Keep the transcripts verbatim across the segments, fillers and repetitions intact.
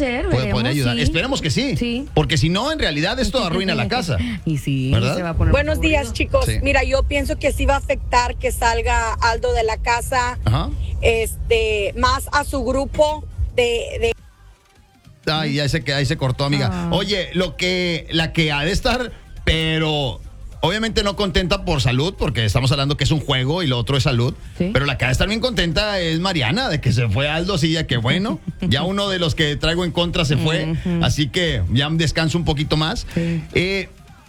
ser, puede, veremos, podría ayudar. sí. Esperemos que sí, Sí. porque si no, en realidad esto arruina la casa. Y sí, ¿verdad? se va a poner Buenos aburrido. días, chicos. Sí. Mira, yo pienso que sí va a afectar que salga Aldo de la casa, Ajá. este, más a su grupo de, de Ay, ahí se, ahí se cortó, amiga. Ah. Oye, lo que, la que ha de estar, pero obviamente no contenta por salud, porque estamos hablando que es un juego y lo otro es salud. Sí. Pero la que ha de estar bien contenta es Mariana, de que se fue Aldo, sí, ya que bueno. Ya uno de los que traigo en contra se fue, Ujú. así que ya descanso un poquito más. Sí. Eh,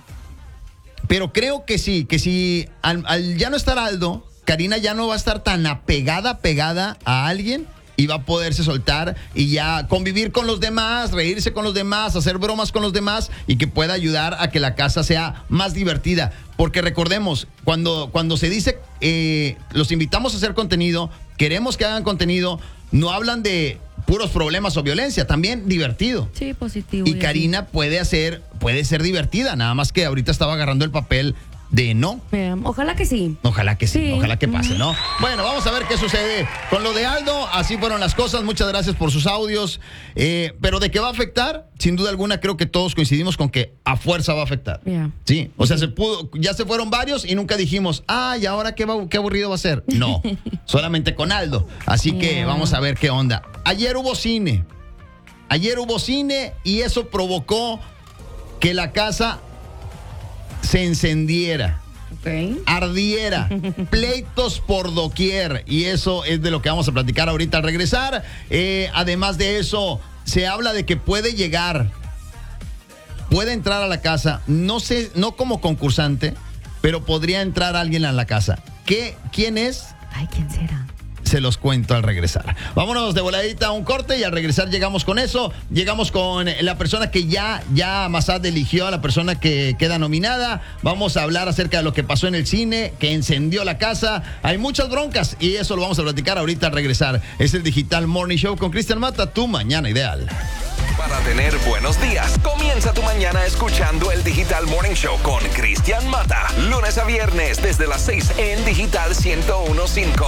pero creo que sí, que si al, al ya no estar Aldo, Karina ya no va a estar tan apegada, pegada a alguien y va a poderse soltar y ya convivir con los demás, reírse con los demás, hacer bromas con los demás y que pueda ayudar a que la casa sea más divertida. Porque recordemos, cuando, cuando se dice eh, los invitamos a hacer contenido, queremos que hagan contenido, no hablan de puros problemas o violencia, también divertido. Sí, positivo. Y así. Karina puede hacer, puede ser divertida, nada más que ahorita estaba agarrando el papel de no. Mira, ojalá que sí. Ojalá que sí, Sí. ojalá que pase, ¿no? Bueno, vamos a ver qué sucede con lo de Aldo. Así fueron las cosas. Muchas gracias por sus audios. Eh, pero de qué va a afectar, sin duda alguna, creo que todos coincidimos con que a fuerza va a afectar. Yeah. Sí, o sea, se pudo, ya se fueron varios y nunca dijimos, ay, ahora qué, va- qué aburrido va a ser. No, solamente con Aldo. Así que Yeah. vamos a ver qué onda. Ayer hubo cine. Ayer hubo cine y eso provocó que la casa se encendiera, Ok. ardiera, pleitos por doquier, y eso es de lo que vamos a platicar ahorita al regresar. Eh, además de eso, se habla de que puede llegar, puede entrar a la casa, no sé, no como concursante, pero podría entrar alguien a la casa. ¿Qué, ¿Quién es? Ay, ¿quién será? Se los cuento al regresar. Vámonos de voladita a un corte y al regresar llegamos con eso. Llegamos con la persona que ya, ya Massad eligió, a la persona que queda nominada. Vamos a hablar acerca de lo que pasó en el cine, que encendió la casa. Hay muchas broncas y eso lo vamos a platicar ahorita al regresar. Es el Digital Morning Show con Cristian Mata, tu mañana ideal. Para tener buenos días, comienza tu mañana escuchando el Digital Morning Show con Cristian Mata. Lunes a viernes desde las seis en Digital ciento uno punto cinco.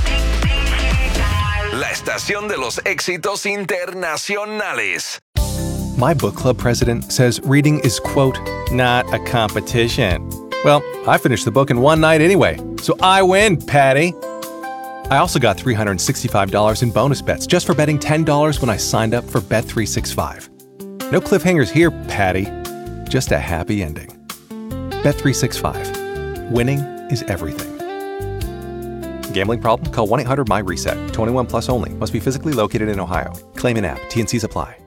La estación de los éxitos internacionales. My book club president says reading is, quote, not a competition. Well, I finished the book in one night anyway, so I win, Patty. I also got three hundred sixty-five dollars in bonus bets just for betting ten dollars when I signed up for Bet three sixty-five. No cliffhangers here, Patty. Just a happy ending. Bet three sixty-five. Winning is everything. Gambling problem? Call one eight hundred my reset. twenty-one plus only. Must be physically located in Ohio. Claim in app. T N Cs apply.